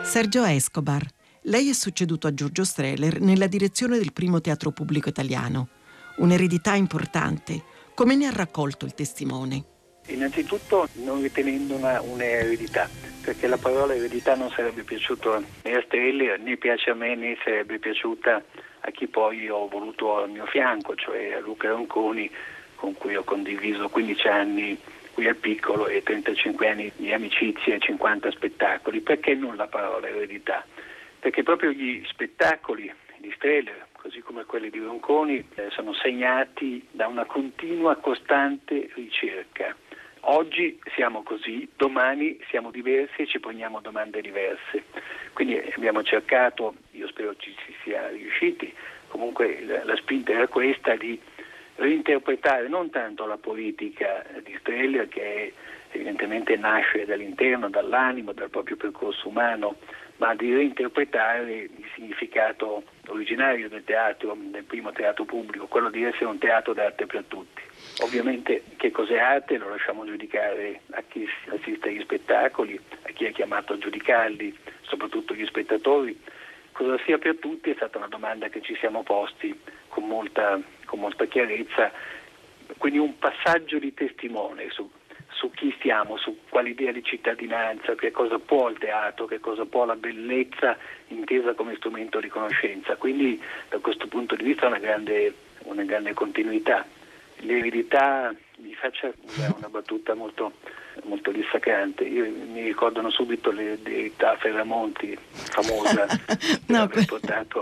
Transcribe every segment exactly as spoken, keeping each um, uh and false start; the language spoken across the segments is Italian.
Sergio Escobar. Lei è succeduto a Giorgio Strehler nella direzione del primo teatro pubblico italiano. Un'eredità importante. Come ne ha raccolto il testimone? Innanzitutto non ritenendo una, un'eredità, perché la parola eredità non sarebbe piaciuta né a Strehler, né piace a me, né sarebbe piaciuta a chi poi ho voluto al mio fianco, cioè a Luca Ronconi, con cui ho condiviso quindici anni qui al Piccolo e trentacinque anni di amicizie e cinquanta spettacoli. Perché non la parola eredità? Perché proprio gli spettacoli di Strehler, così come quelli di Ronconi, eh, sono segnati da una continua, costante ricerca. Oggi siamo così, domani siamo diversi e ci poniamo domande diverse. Quindi abbiamo cercato, io spero ci si sia riusciti, comunque la, la spinta era questa di reinterpretare non tanto la politica di Strehler, che evidentemente nasce dall'interno, dall'animo, dal proprio percorso umano, ma di reinterpretare il significato originario del teatro, del primo teatro pubblico, quello di essere un teatro d'arte per tutti. Ovviamente che cos'è arte lo lasciamo giudicare a chi assiste agli spettacoli, a chi è chiamato a giudicarli, soprattutto gli spettatori. Cosa sia per tutti è stata una domanda che ci siamo posti con molta, con molta chiarezza, quindi un passaggio di testimone su, su chi stiamo, su quale idea di cittadinanza, che cosa può il teatro, che cosa può la bellezza intesa come strumento di conoscenza. Quindi da questo punto di vista una grande, una grande continuità. L'eredità, mi faccia una battuta molto, molto dissacrante. Io, mi ricordano subito l'eredità Ferramonti, famosa per no, aver portato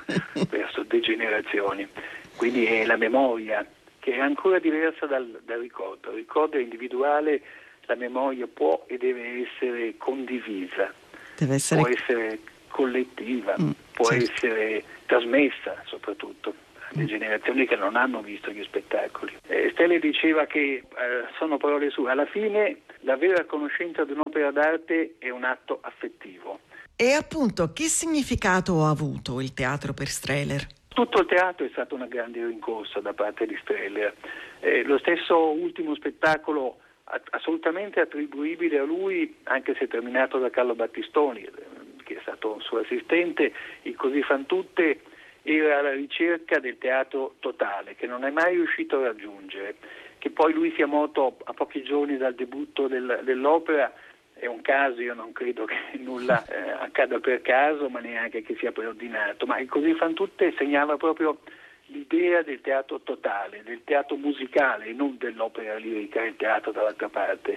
verso degenerazioni. Quindi è la memoria che è ancora diversa dal, dal ricordo. Il ricordo è individuale, la memoria può e deve essere condivisa, deve essere... può essere collettiva, mm, può certo. essere trasmessa soprattutto alle generazioni che non hanno visto gli spettacoli. Eh, Stelle diceva che eh, sono parole sue, alla fine la vera conoscenza di un'opera d'arte è un atto affettivo. E appunto, che significato ha avuto il teatro per Strehler? Tutto il teatro è stata una grande rincorsa da parte di Strehler. Eh, lo stesso ultimo spettacolo assolutamente attribuibile a lui, anche se terminato da Carlo Battistoni, che è stato un suo assistente, il Così fan tutte era alla ricerca del teatro totale, che non è mai riuscito a raggiungere, che poi lui sia morto a pochi giorni dal debutto del, dell'opera. È un caso, io non credo che nulla eh, accada per caso, ma neanche che sia preordinato, ma il Così fan tutte segnava proprio l'idea del teatro totale, del teatro musicale e non dell'opera lirica, il teatro dall'altra parte.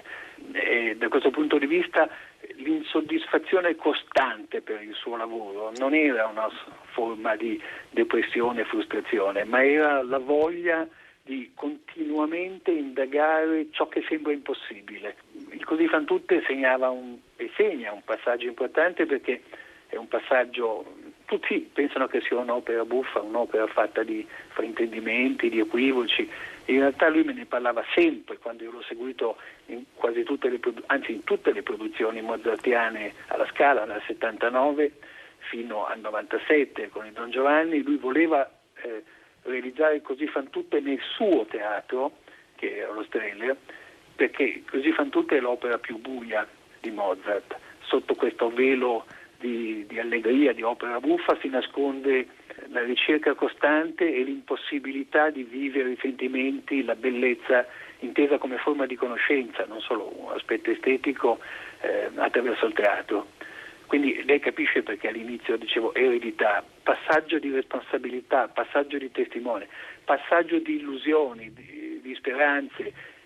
E da questo punto di vista l'insoddisfazione costante per il suo lavoro non era una forma di depressione e frustrazione, ma era la voglia di continuamente indagare ciò che sembra impossibile. Il Così fan tutte segnava un, e segna un passaggio importante, perché è un passaggio, tutti pensano che sia un'opera buffa, un'opera fatta di fraintendimenti, di equivoci. In realtà lui me ne parlava sempre quando io l'ho seguito in quasi tutte le anzi in tutte le produzioni mozartiane alla Scala dal settantanove fino al novantasette con il Don Giovanni. Lui voleva eh, realizzare Così fan tutte nel suo teatro, che era lo Strehler, perché Così fan tutte è l'opera più buia di Mozart. Sotto questo velo di, di allegria, di opera buffa, si nasconde la ricerca costante e l'impossibilità di vivere i sentimenti, la bellezza intesa come forma di conoscenza, non solo un aspetto estetico eh, attraverso il teatro. Quindi lei capisce perché all'inizio dicevo eredità, passaggio di responsabilità, passaggio di testimone, passaggio di illusioni, di, di speranze,